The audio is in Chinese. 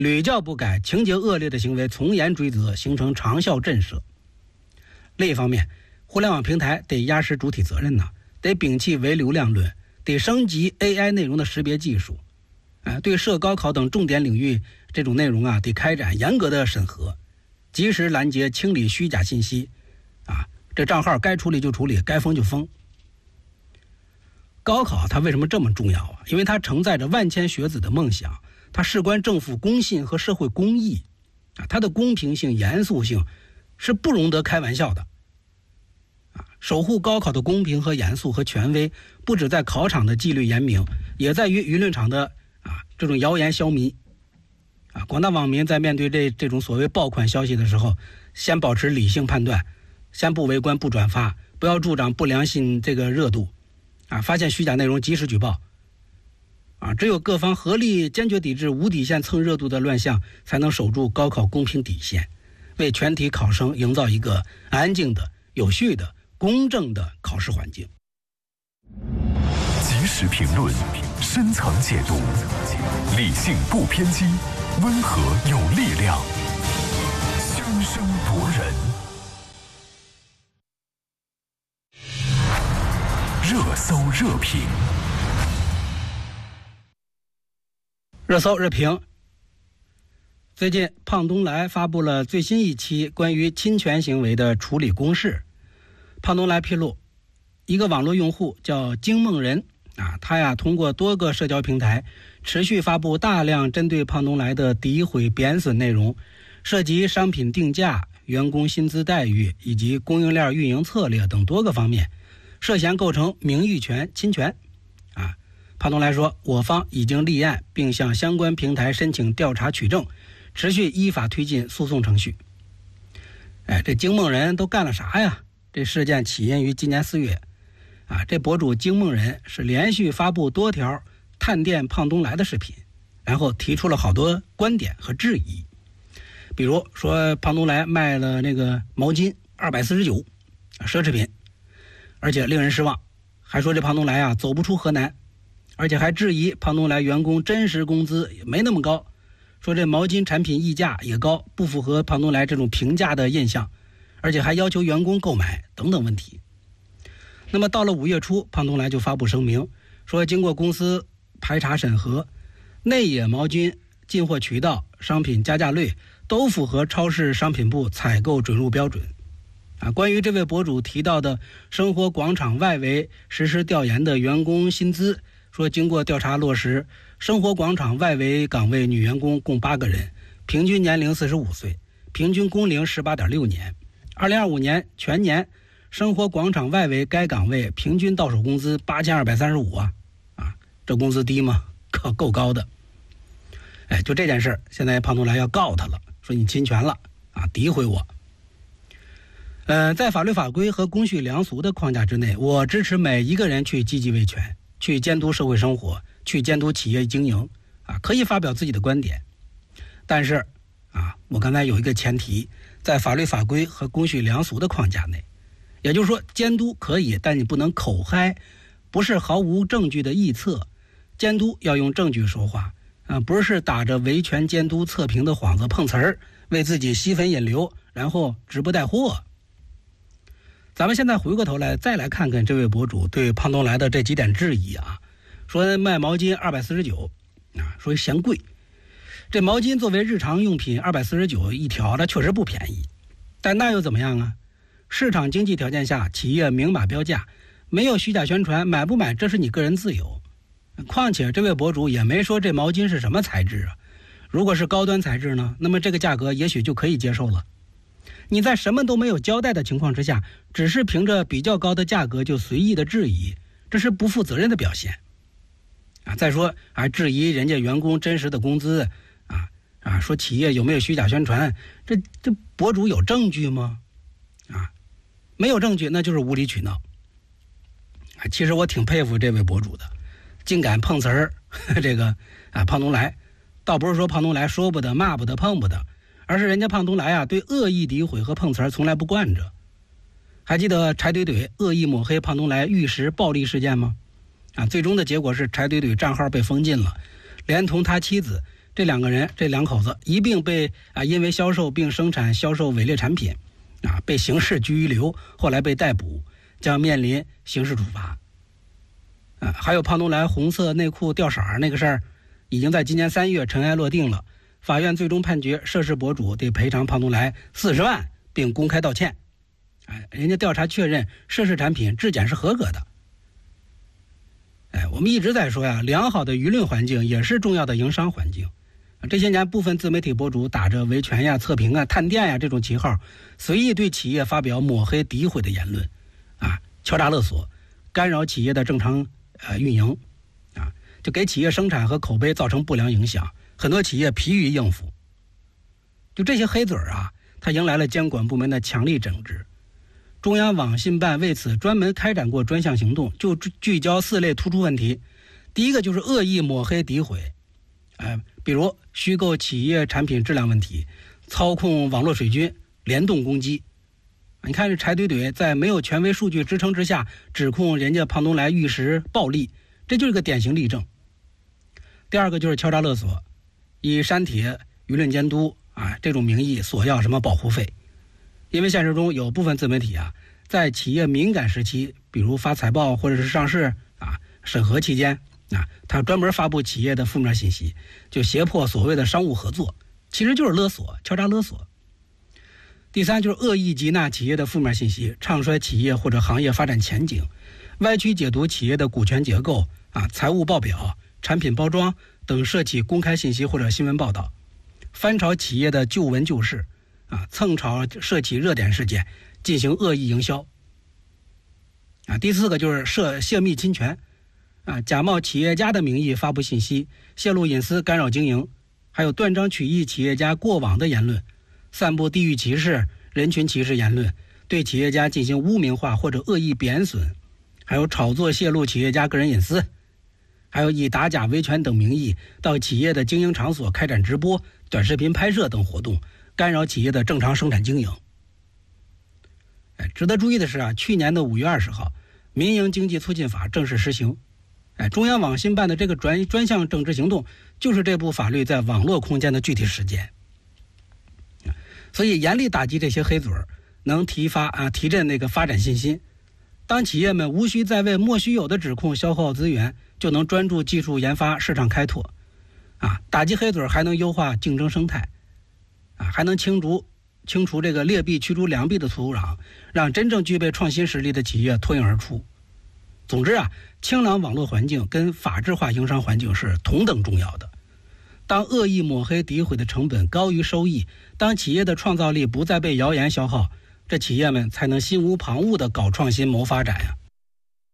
屡教不改，情节恶劣的行为从严追责，形成长效震慑。另一方面，互联网平台得压实主体责任得摒弃唯流量论，得升级 AI 内容的识别技术，对涉高考等重点领域这种内容得开展严格的审核，及时拦截清理虚假信息，这账号该处理就处理，该封就封。高考它为什么这么重要因为它承载着万千学子的梦想，它事关政府公信和社会公义，它的公平性、严肃性是不容得开玩笑的。守护高考的公平和严肃和权威，不只在考场的纪律严明，也在于舆论场的这种谣言消弭。广大网民在面对这种所谓爆款消息的时候，先保持理性判断，先不围观不转发，不要助长不良信这个热度，发现虚假内容及时举报。只有各方合力坚决抵制无底线蹭热度的乱象，才能守住高考公平底线，为全体考生营造一个安静的、有序的、公正的考试环境。 及时评论，深层解读，理性不偏激，温和有力量，炯炯夺人。热搜热评， 热搜热评。最近胖东来发布了最新一期关于侵权行为的处理公示。胖东来披露，一个网络用户叫惊梦人他通过多个社交平台持续发布大量针对胖东来的诋毁贬损内容，涉及商品定价、员工薪资待遇以及供应链运营策略等多个方面，涉嫌构成名誉权侵权。胖东来说，我方已经立案，并向相关平台申请调查取证，持续依法推进诉讼程序。这惊梦人都干了啥呀？这事件起因于今年4月，这博主惊梦人是连续发布多条探店胖东来的视频，然后提出了好多观点和质疑。比如说胖东来卖了那个毛巾249，奢侈品，而且令人失望，还说这胖东来走不出河南，而且还质疑胖东来员工真实工资也没那么高，说这毛巾产品溢价也高，不符合胖东来这种评价的印象，而且还要求员工购买等等问题。那么到了5月初，胖东来就发布声明，说经过公司排查审核，内野毛巾进货渠道、商品加价率都符合超市商品部采购准入标准。关于这位博主提到的生活广场外围实施调研的员工薪资，说经过调查落实，生活广场外围岗位女员工共8个人，平均年龄45岁，平均工龄18.6年。2025年全年生活广场外围该岗位平均到手工资8235这工资低吗？够高的。就这件事，现在胖东来要告他了，说你侵权了诋毁我。在法律法规和公序良俗的框架之内，我支持每一个人去积极维权，去监督社会生活，去监督企业经营可以发表自己的观点。但是我刚才有一个前提，在法律法规和公序良俗的框架内，也就是说监督可以，但你不能口嗨，不是毫无证据的臆测，监督要用证据说话不是打着维权监督测评的幌子碰瓷儿，为自己吸粉引流，然后直播带货。咱们现在回过头来再来看看这位博主对胖东来的这几点质疑说卖毛巾249说嫌贵。这毛巾作为日常用品249一条，它确实不便宜，但那又怎么样市场经济条件下，企业明码标价，没有虚假宣传，买不买这是你个人自由。况且这位博主也没说这毛巾是什么材质如果是高端材质呢，那么这个价格也许就可以接受了。你在什么都没有交代的情况之下，只是凭着比较高的价格就随意的质疑，这是不负责任的表现再说还质疑人家员工真实的工资说企业有没有虚假宣传，这博主有证据吗没有证据那就是无理取闹其实我挺佩服这位博主的，竟敢碰瓷儿这个胖东来，倒不是说胖东来说不得骂不得碰不得，而是人家胖东来对恶意诋毁和碰瓷儿从来不惯着。还记得柴怼怼恶意抹黑胖东来玉石暴力事件吗最终的结果是柴怼怼账号被封禁了，连同他妻子这两口子一并被因为销售并生产销售伪劣产品被刑事拘留，后来被逮捕，将面临刑事处罚。还有胖东来红色内裤掉色那个事儿，已经在今年3月尘埃落定了。法院最终判决涉事博主得赔偿胖东来40万，并公开道歉。人家调查确认涉事产品质检是合格的。我们一直在说良好的舆论环境也是重要的营商环境。这些年，部分自媒体博主打着维权测评探店这种旗号，随意对企业发表抹黑诋毁的言论，敲诈勒索，干扰企业的正常运营，就给企业生产和口碑造成不良影响。很多企业疲于应付。就这些黑嘴它迎来了监管部门的强力整治。中央网信办为此专门开展过专项行动，就聚焦4类突出问题。第一个就是恶意抹黑诋毁，比如虚构企业产品质量问题，操控网络水军，联动攻击。你看这柴怼怼在没有权威数据支撑之下指控人家胖东来玉石暴利，这就是个典型例证。第二个就是敲诈勒索，以删帖、舆论监督这种名义索要什么保护费。因为现实中有部分自媒体在企业敏感时期，比如发财报或者是上市审核期间他专门发布企业的负面信息，就胁迫所谓的商务合作，其实就是勒索，敲诈勒索。第三就是恶意集纳企业的负面信息，唱衰企业或者行业发展前景，歪曲解读企业的股权结构财务报表、产品包装等涉企公开信息或者新闻报道，翻炒企业的旧闻旧事蹭炒涉企热点事件，进行恶意营销。第四个就是泄密侵权，假冒企业家的名义发布信息，泄露隐私，干扰经营，还有断章取义企业家过往的言论，散布地域歧视、人群歧视言论，对企业家进行污名化或者恶意贬损，还有炒作泄露企业家个人隐私，还有以打假维权等名义到企业的经营场所开展直播、短视频拍摄等活动，干扰企业的正常生产经营。值得注意的是去年的5月20号，民营经济促进法正式实行。中央网信办的这个专项整治行动，就是这部法律在网络空间的具体实践。所以严厉打击这些黑嘴能提振那个发展信心。当企业们无需再为莫须有的指控消耗资源，就能专注技术研发、市场开拓。打击黑嘴还能优化竞争生态，还能清除这个劣币驱逐良币的土壤，让真正具备创新实力的企业脱颖而出。总之清朗网络环境跟法治化营商环境是同等重要的。当恶意抹黑诋毁的成本高于收益，当企业的创造力不再被谣言消耗，这企业们才能心无旁骛地搞创新谋发展